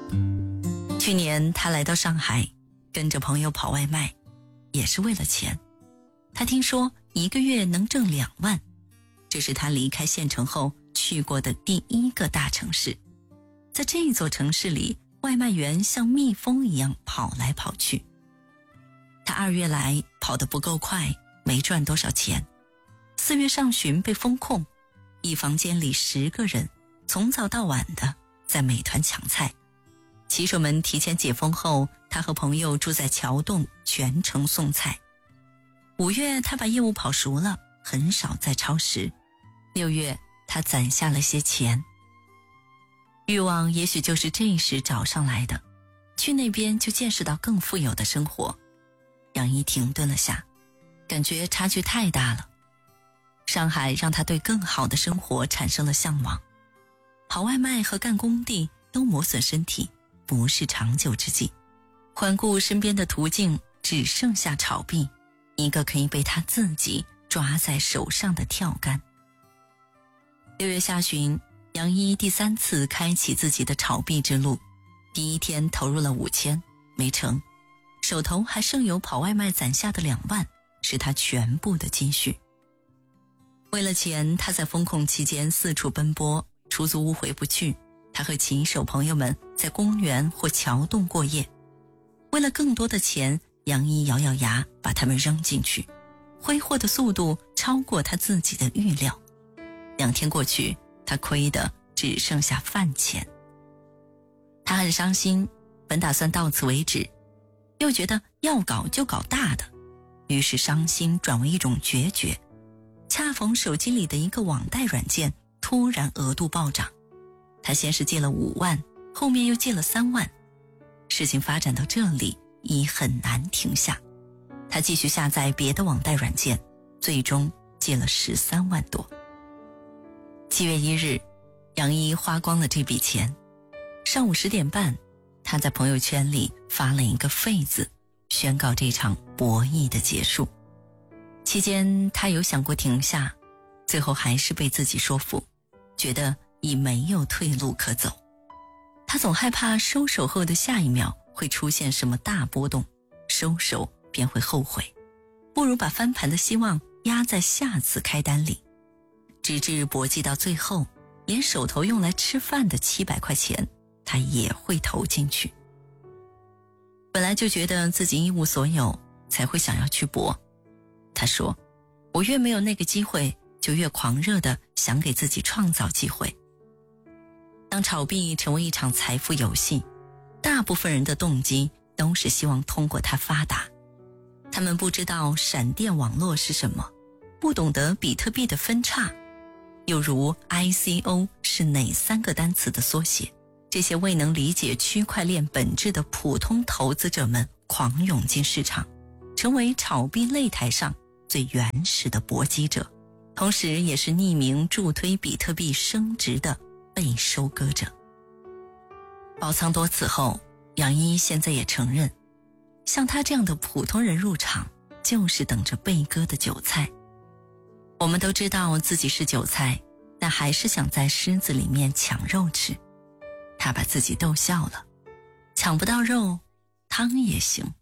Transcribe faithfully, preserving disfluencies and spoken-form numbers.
去年他来到上海，跟着朋友跑外卖，也是为了钱。他听说一个月能挣两万，这是他离开县城后去过的第一个大城市。在这座城市里，外卖员像蜜蜂一样跑来跑去。他二月来跑得不够快，没赚多少钱。四月上旬被封控，一房间里十个人，从早到晚的在美团抢菜。骑手们提前解封后，他和朋友住在桥洞，全程送菜。五月他把业务跑熟了，很少再超时。六月他攒下了些钱。欲望也许就是这时找上来的，去那边就见识到更富有的生活。杨一停顿了下，感觉差距太大了。上海让他对更好的生活产生了向往。跑外卖和干工地都磨损身体，不是长久之计。环顾身边的途径，只剩下炒币，一个可以被他自己抓在手上的跳杆。六月下旬，杨一第三次开启自己的炒币之路。第一天投入了五千，没成，手头还剩有跑外卖攒下的两万，是他全部的积蓄。为了钱，他在封控期间四处奔波，出租屋回不去，他和骑手朋友们在公园或桥洞过夜。为了更多的钱，杨一咬咬牙把他们扔进去，挥霍的速度超过他自己的预料。两天过去，他亏得只剩下饭钱。他很伤心，本打算到此为止，又觉得要搞就搞大的，于是伤心转为一种决绝。恰逢手机里的一个网贷软件突然额度暴涨，他先是借了五万，后面又借了三万。事情发展到这里已很难停下，他继续下载别的网贷软件，最终借了十三万多。七月一日，杨一花光了这笔钱。上午十点半，他在朋友圈里发了一个废字，宣告这场博弈的结束。期间他有想过停下，最后还是被自己说服，觉得已没有退路可走。他总害怕收手后的下一秒会出现什么大波动，收手便会后悔，不如把翻盘的希望压在下次开单里。直至搏击到最后，连手头用来吃饭的七百块钱他也会投进去。本来就觉得自己一无所有，才会想要去搏。他说，我越没有那个机会，就越狂热的想给自己创造机会。当炒币成为一场财富游戏，大部分人的动机都是希望通过它发达。他们不知道闪电网络是什么，不懂得比特币的分叉，又如 I C O 是哪三个单词的缩写。这些未能理解区块链本质的普通投资者们狂涌进市场，成为炒币擂台上最原始的搏击者，同时也是匿名助推比特币升值的被收割者。爆仓多次后，杨一现在也承认，像他这样的普通人入场，就是等着被割的韭菜。我们都知道自己是韭菜，但还是想在狮子里面抢肉吃。他把自己逗笑了，抢不到肉，汤也行。